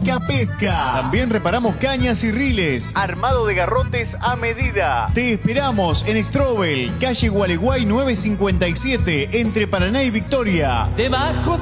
Pesca Pesca. También reparamos cañas y riles. Armado de garrotes a medida. Te esperamos en Strobel, calle Gualeguay 957, entre Paraná y Victoria. Debajo